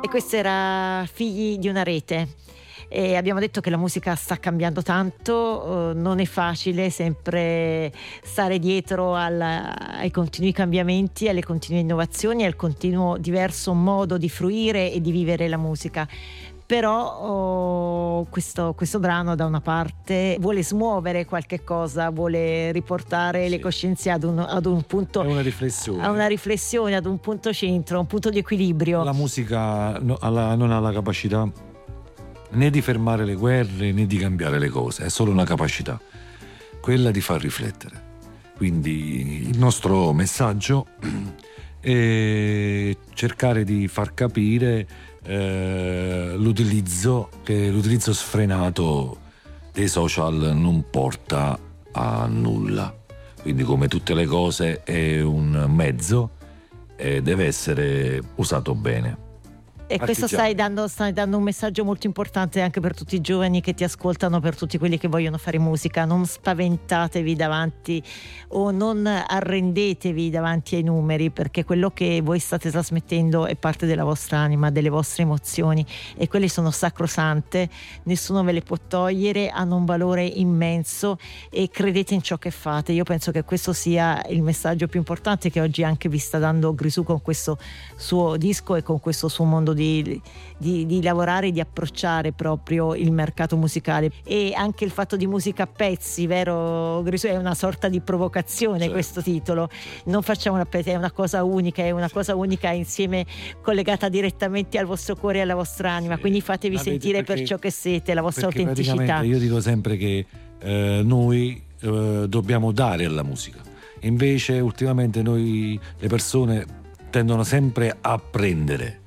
E questo era Figli di una rete. E abbiamo detto che la musica sta cambiando tanto, non è facile sempre stare dietro ai continui cambiamenti, alle continue innovazioni, al continuo diverso modo di fruire e di vivere la musica. Però questo brano da una parte vuole smuovere qualche cosa, vuole riportare le coscienze ad un punto, è una riflessione, ad un punto centro, un punto di equilibrio. La musica non ha la capacità né di fermare le guerre né di cambiare le cose, è solo una capacità, quella di far riflettere. Quindi il nostro messaggio è cercare di far capire l'utilizzo sfrenato dei social non porta a nulla. Quindi, come tutte le cose, è un mezzo e deve essere usato bene. E questo stai dando un messaggio molto importante anche per tutti i giovani che ti ascoltano, per tutti quelli che vogliono fare musica. Non spaventatevi davanti o non arrendetevi davanti ai numeri, perché quello che voi state trasmettendo è parte della vostra anima, delle vostre emozioni, e quelle sono sacrosante, nessuno ve le può togliere, hanno un valore immenso, e credete in ciò che fate. Io penso che questo sia il messaggio più importante che oggi anche vi sta dando Grisù con questo suo disco e con questo suo mondo di lavorare, di approcciare proprio il mercato musicale. E anche il fatto di musica a pezzi, vero Grisù? È una sorta di provocazione, certo. Questo titolo, non facciamo una pezzi, è una cosa unica, insieme, collegata direttamente al vostro cuore e alla vostra anima, quindi fatevi sentire per ciò che siete, la vostra autenticità. Io dico sempre che noi dobbiamo dare alla musica, invece ultimamente le persone tendono sempre a prendere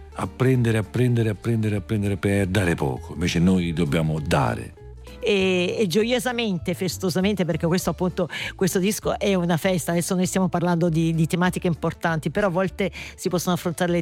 per dare poco, invece noi dobbiamo dare. E gioiosamente, festosamente, perché questo disco è una festa. Adesso noi stiamo parlando di tematiche importanti, però a volte si possono affrontare